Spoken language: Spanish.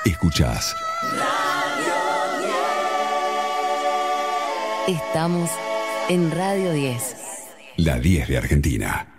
Escuchás Estamos en Radio 10. la 10 de Argentina.